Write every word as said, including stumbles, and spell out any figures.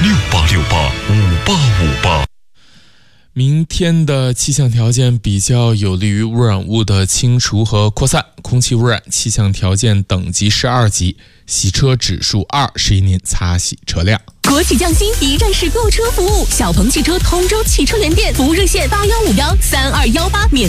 六八六八五八五八。 明天的气象条件比较有利于污染物的清除和扩散，空气污染气象条件等级是二级，洗车指数二，适宜您擦洗车辆。 国企匠心一站式购车服务，小鹏汽车通州汽车联店服务热线八幺五幺三二幺八免。